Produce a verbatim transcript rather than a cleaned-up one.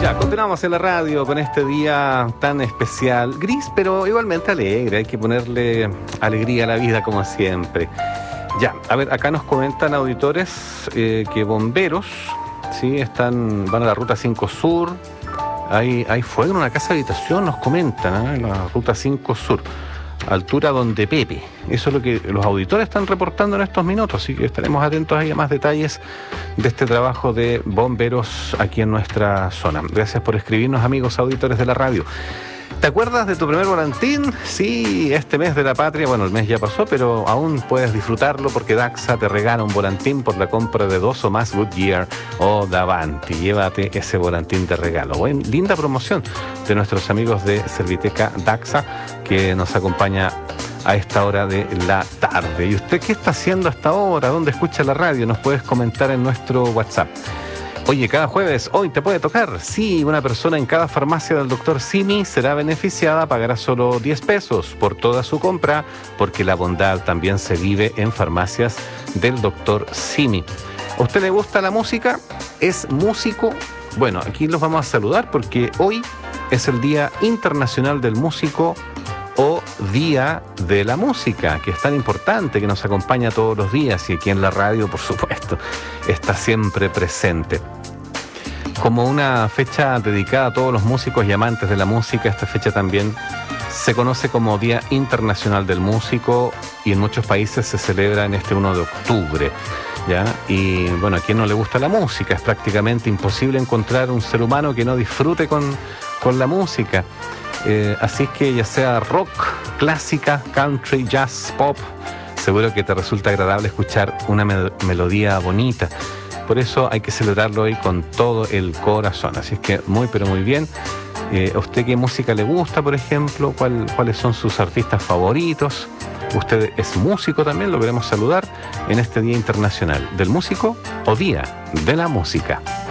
Ya, continuamos en la radio con este día tan especial, gris, pero igualmente alegre. Hay que ponerle alegría a la vida como siempre. Ya, a ver, acá nos comentan auditores eh, que bomberos, sí, están, van a la ruta cinco Sur. Hay, hay fuego en una casa de habitación, nos comentan, ¿eh? En la ruta cinco Sur, altura donde Pepe. Eso es lo que los auditores están reportando en estos minutos, así que estaremos atentos ahí a más detalles de este trabajo de bomberos aquí en nuestra zona. Gracias por escribirnos, amigos auditores de la radio. ¿Te acuerdas de tu primer volantín? Sí, este mes de la patria, bueno, el mes ya pasó, pero aún puedes disfrutarlo porque Daxa te regala un volantín por la compra de dos o más Goodyear o Davanti. Llévate ese volantín de regalo. Buen, linda promoción de nuestros amigos de Serviteca Daxa que nos acompaña a esta hora de la tarde. ¿Y usted qué está haciendo hasta ahora? ¿Dónde escucha la radio? Nos puedes comentar en nuestro WhatsApp. Oye, cada jueves, hoy te puede tocar. Sí, una persona en cada farmacia del doctor Simi será beneficiada, pagará solo diez pesos por toda su compra, porque la bondad también se vive en farmacias del doctor Simi. ¿A usted le gusta la música? ¿Es músico? Bueno, aquí los vamos a saludar porque hoy es el Día Internacional del Músico o Día de la Música, que es tan importante, que nos acompaña todos los días y aquí en la radio, por supuesto, está siempre presente. Como una fecha dedicada a todos los músicos y amantes de la música, esta fecha también se conoce como Día Internacional del Músico y en muchos países se celebra en este uno de octubre, ¿ya? Y bueno, a quien no le gusta la música, es prácticamente imposible encontrar un ser humano que no disfrute con, con la música. Eh, así es que ya sea rock, clásica, country, jazz, pop, seguro que te resulta agradable escuchar una me- melodía bonita. Por eso hay que celebrarlo hoy con todo el corazón. Así es que muy, pero muy bien. Eh, ¿A usted qué música le gusta, por ejemplo? ¿Cuál, ¿Cuáles son sus artistas favoritos? ¿Usted es músico también? Lo queremos saludar en este Día Internacional del Músico o Día de la Música.